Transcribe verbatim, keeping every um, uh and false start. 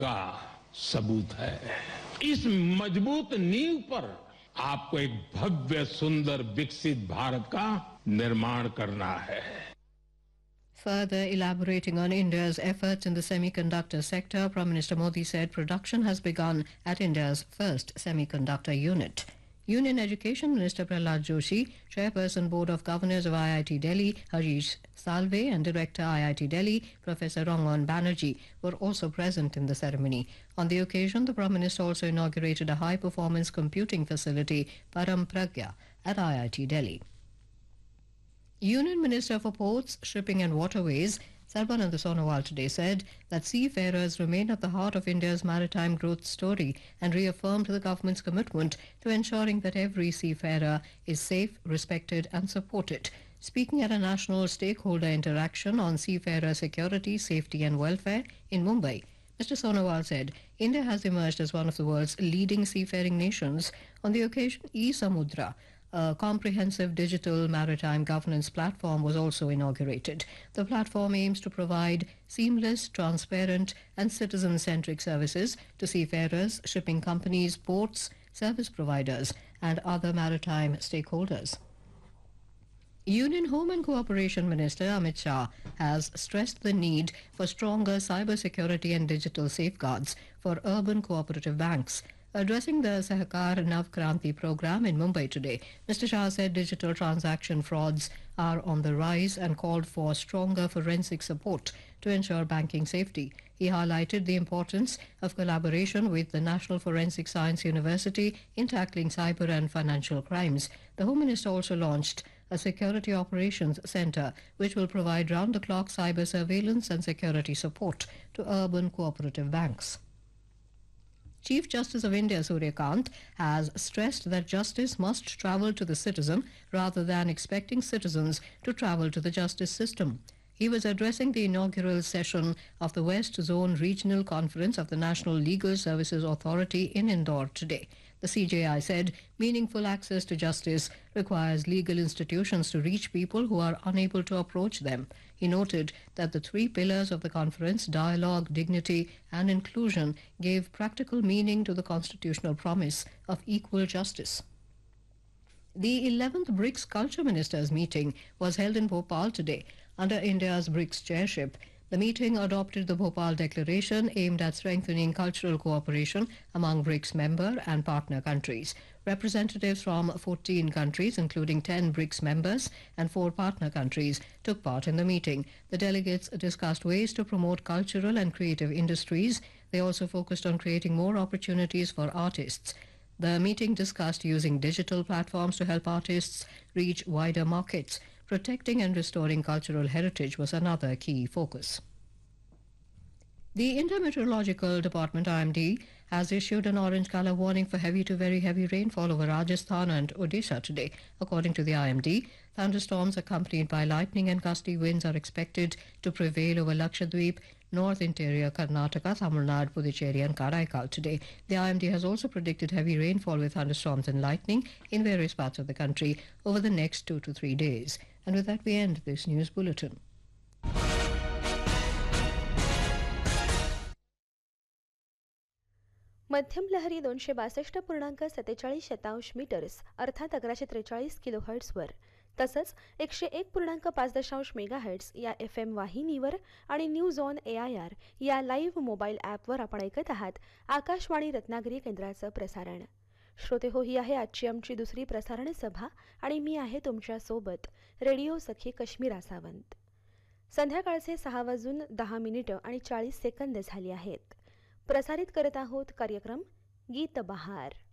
का सबूत है। इस मजबूत नींव पर आपको एक भव्य, सुंदर, विकसित भारत का निर्माण करना है। Further elaborating on India's efforts in the semiconductor sector, Prime Minister Modi said production has begun at India's first semiconductor unit. Union Education Minister Prahlad Joshi, Chairperson Board of Governors of I I T Delhi, Harish Salve, and Director I I T Delhi, Professor Rangan Banerjee, were also present in the ceremony. On the occasion, the Prime Minister also inaugurated a high-performance computing facility, Param Pragya, at I I T Delhi. Union Minister for Ports, Shipping and Waterways, Sarbananda Sonowal, today said that seafarers remain at the heart of India's maritime growth story and reaffirmed the government's commitment to ensuring that every seafarer is safe, respected and supported. Speaking at a national stakeholder interaction on seafarer security, safety and welfare in Mumbai, Mister Sonowal said India has emerged as one of the world's leading seafaring nations. On the occasion, e-Samudra, a comprehensive digital maritime governance platform, was also inaugurated. The platform aims to provide seamless, transparent and citizen-centric services to seafarers, shipping companies, ports, service providers and other maritime stakeholders. Union Home and Cooperation Minister Amit Shah has stressed the need for stronger cybersecurity and digital safeguards for urban cooperative banks. Addressing the Sahakar Navkranti program in Mumbai today, Mister Shah said digital transaction frauds are on the rise and called for stronger forensic support to ensure banking safety. He highlighted the importance of collaboration with the National Forensic Science University in tackling cyber and financial crimes. The Home Minister also launched a Security Operations Centre which will provide round-the-clock cyber surveillance and security support to urban cooperative banks. Chief Justice of India Surya Kant has stressed that justice must travel to the citizen rather than expecting citizens to travel to the justice system. He was addressing the inaugural session of the West Zone Regional Conference of the National Legal Services Authority in Indore today. The C J I said meaningful access to justice requires legal institutions to reach people who are unable to approach them. He noted that the three pillars of the conference, dialogue, dignity and inclusion, gave practical meaning to the constitutional promise of equal justice. The eleventh BRICS Culture Ministers meeting was held in Bhopal today under India's BRICS chairship. The meeting adopted the Bhopal Declaration aimed at strengthening cultural cooperation among BRICS member and partner countries. Representatives from fourteen countries, including ten BRICS members and four partner countries, took part in the meeting. The delegates discussed ways to promote cultural and creative industries. They also focused on creating more opportunities for artists. The meeting discussed using digital platforms to help artists reach wider markets. Protecting and restoring cultural heritage was another key focus. The India Meteorological Department I M D has issued an orange colour warning for heavy to very heavy rainfall over Rajasthan and Odisha today. According to the I M D, thunderstorms accompanied by lightning and gusty winds are expected to prevail over Lakshadweep, North Interior Karnataka, Tamil Nadu, Puducherry and Karaikal today. The I M D has also predicted heavy rainfall with thunderstorms and lightning in various parts of the country over the next two to three days. And with that we end this news bulletin. मध्यम लहरी दोनशे बासष्ट पूर्णांक सत्तेचाळीस शतांश metres अर्थात अकराशे त्रेचाळीस kilo हर्ट्सवर तसंच एकशे एक पूर्णांक पाच दशांश मेगा हर्ट्स या एफ एम वाहिनीवर आणि news on A I R या लाईव्ह मोबाईल ॲपवर आपण ऐकत आहात आकाशवाणी रत्नागिरी केंद्राचं प्रसारण. श्रोते हो, ही आहे आजची आमची दुसरी प्रसारण सभा आणि मी आहे तुमच्यासोबत रेडिओ सखी कश्मीरा सावंत. संध्याकाळचे सहा वाजून दहा मिनिटं आणि चाळीस सेकंद झाली आहेत. प्रसारित करत आहोत कार्यक्रम गीत बहार.